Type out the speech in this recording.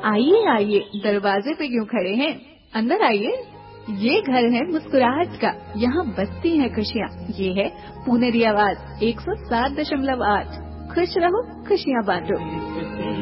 आइए आइए, दरवाजे पे क्यों खड़े हैं, अंदर आइए। ये घर है मुस्कुराहट का, यहाँ बसती हैं खुशियाँ। ये है पुनेरी आवाज 107.8। खुश रहो, खुशियाँ बांटो।